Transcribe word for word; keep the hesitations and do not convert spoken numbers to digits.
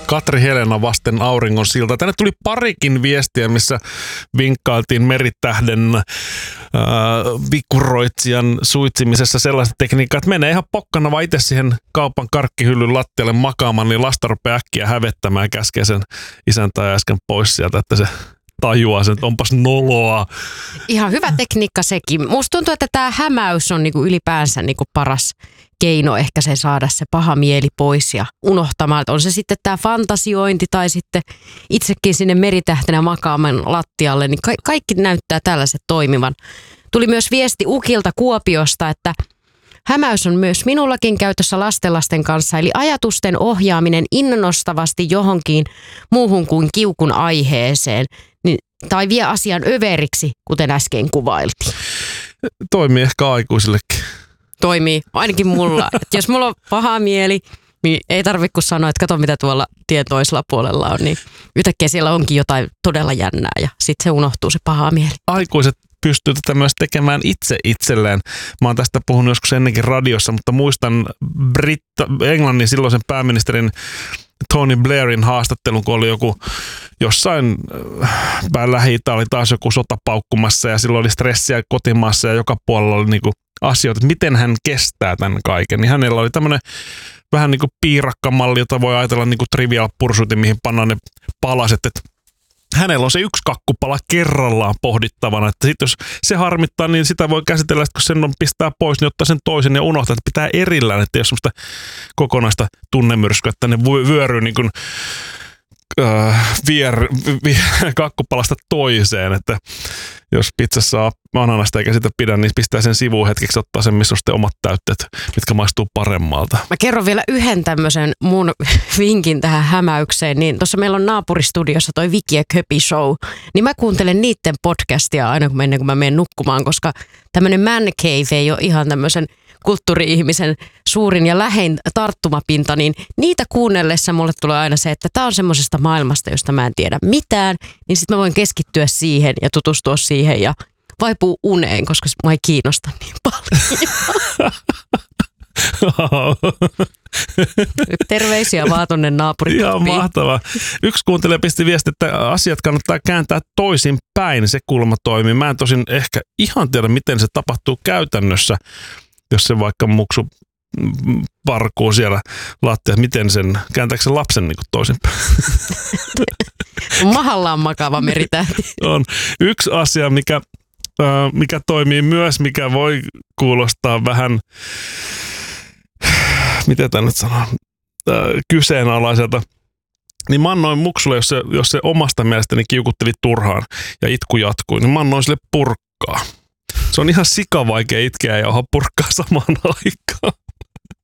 Katri Helena vasten auringon silta. Tänne tuli parikin viestiä, missä vinkkailtiin Meritähden äh, vikuroitsijan suitsimisessa sellaista tekniikkaa, että menee ihan pokkana vaan itse siihen kaupan karkkihyllyn lattialle makaamaan, niin lasta rupeaa äkkiä hävettämään ja käskee sen isäntä äsken pois sieltä, että se tajuaa sen, että onpas noloa. Ihan hyvä tekniikka sekin. Musta tuntuu, että tämä hämäys on niinku ylipäänsä niinku paras keino ehkä se saada se paha mieli pois ja unohtamaan. On se sitten tämä fantasiointi tai sitten itsekin sinne meritähtenä makaamaan lattialle, niin ka- kaikki näyttää tällaiset toimivan. Tuli myös viesti Ukilta Kuopiosta, että hämäys on myös minullakin käytössä lastenlasten kanssa, eli ajatusten ohjaaminen innostavasti johonkin muuhun kuin kiukun aiheeseen, niin, tai vie asian överiksi, kuten äsken kuvailtiin. Toimii ehkä aikuisillekin. Toimii, ainakin mulla. Et jos mulla on paha mieli, niin ei tarvitse kun sanoa, että kato mitä tuolla tien toisella puolella on, niin yhtäkkiä siellä onkin jotain todella jännää ja sitten se unohtuu se paha mieli. Aikuiset pystyy tätä myös tekemään itse itselleen. Mä oon tästä puhunut joskus ennenkin radiossa, mutta muistan Britta, Englannin silloisen pääministerin Tony Blairin haastattelun, kun oli joku jossain päin Lähi-Itä oli taas joku sota paukkumassa ja silloin oli stressiä kotimaassa ja joka puolella oli niinku asioita, että miten hän kestää tämän kaiken. Niin hänellä oli tämmöinen vähän niin kuin piirakkamalli, jota voi ajatella niin kuin Trivial Pursuitin, mihin pannaan ne palaset, että hänellä on se yksi kakkupala kerrallaan pohdittavana, että sit jos se harmittaa, niin sitä voi käsitellä, että kun sen on pistää pois, niin ottaa sen toisen ja unohtaa, että pitää erillään, että ei ole semmoista kokonaista tunnemyrskyä, että ne vyöryy niin kuin äh, vier, vi, kakkupalasta toiseen, että jos pizzassa saa ananasta eikä sitä pidä, niin pistää sen sivuun hetkeksi, ottaa sen, missä on sitten omat täytteet, mitkä maistuu paremmalta. Mä kerron vielä yhden tämmöisen mun vinkin tähän hämäykseen, niin tuossa meillä on naapuristudiossa toi Viki ja Köpi Show, niin mä kuuntelen niiden podcastia aina kun ennen kuin mä menen nukkumaan, koska tämmöinen man cave ei ole ihan tämmöisen kulttuuri-ihmisen suurin ja lähin tarttumapinta, niin niitä kuunnellessa mulle tulee aina se, että tää on semmoisesta maailmasta, josta mä en tiedä mitään, niin sit mä voin keskittyä siihen ja tutustua siihen ja vaipuu uneen, koska mua ei kiinnosta niin paljon. Terveisiä vaan tonne naapurikotiin. Ihan mahtavaa. Yksi kuuntelija pisti viesti, että asiat kannattaa kääntää toisin päin. Se kulma toimii. Mä en tosin ehkä ihan tiedä, miten se tapahtuu käytännössä, jos se vaikka muksu parkuu siellä lattiassa. Miten sen, kääntääkö se lapsen niin kuin toisin päin? Mahallaan makaava meritähti. On yksi asia, mikä, äh, mikä toimii myös, mikä voi kuulostaa vähän, miten tämä nyt sanoo, äh, kyseenalaiselta. Niin mä annoin muksulle, jos se, jos se omasta mielestäni kiukutteli turhaan ja itku jatkui, niin mä annoin sille purkkaa. Se on ihan sikavaikea itkeä ja jauhaa purkkaa samaan aikaan.